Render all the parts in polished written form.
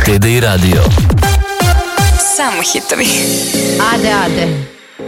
KDI Radio. Samo hitovi. Ade.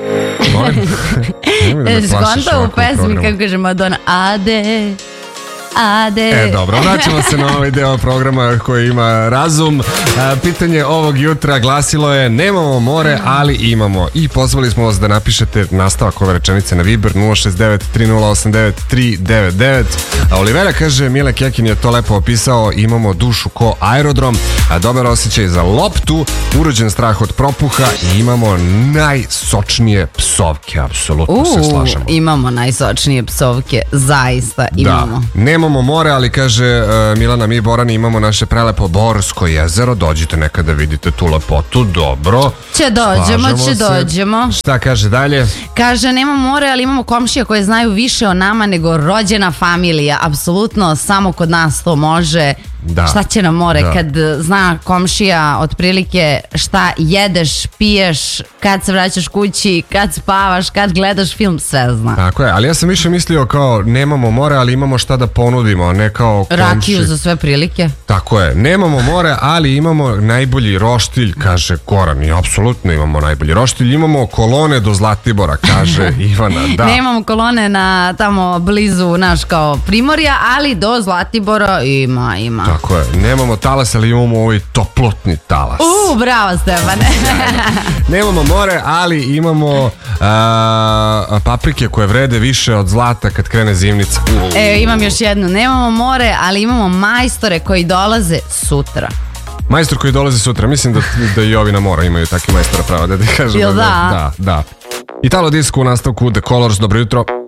Skonto u pesmi kako kaže Madonna. Ade. Dobro, vraćamo se na ovaj deo programa koji ima razum. Pitanje ovog jutra glasilo je: nemamo more, ali imamo. I pozvali smo vas da napišete nastavak ove rečenice na Viber 069 3089 399. Olivera kaže: Mile Kekin je to lepo opisao, imamo dušu ko aerodrom, dobar osjećaj za loptu, urođen strah od propuha i imamo najsočnije psovke. Apsolutno se slažemo. Imamo najsočnije psovke, zaista imamo. Nemamo more, ali kaže Milana, mi Borani imamo naše prelepo Borsko jezero, dođite nekada vidite tu lepotu. Dobro, Će dođemo. Šta kaže dalje? Kaže, nemamo more, ali imamo komšije koje znaju više o nama nego rođena familija. Apsolutno, samo kod nas to može. Da. Šta će nam more kad zna komšija otprilike šta jedeš, piješ, kad se vraćaš kući, kad spavaš, kad gledaš film, sve zna. Tako je, ali ja sam više mislio kao nemamo more, ali imamo šta da ponudimo, a ne kao komši. Rakiju za sve prilike. Tako je, nemamo more, ali imamo najbolji roštilj, kaže Goran. I apsolutno imamo najbolji roštilj. Imamo kolone do Zlatibora, kaže Ivana. Da. Nemamo kolone na tamo blizu naš kao Primorja, ali do Zlatibora ima. Tako je, nemamo talas, ali imamo ovaj toplotni talas. Bravo Stefane. Nemamo more, ali imamo paprike koje vrede više od zlata kad krene zimnica. Imam još jednu. Nemamo more, ali imamo majstore koji dolaze sutra. Majstor koji dolazi sutra, mislim da i ovi na mora imaju takvi majstora prava, da ti kažem. Da. Italo Disco u nastavku The Colors, dobro jutro.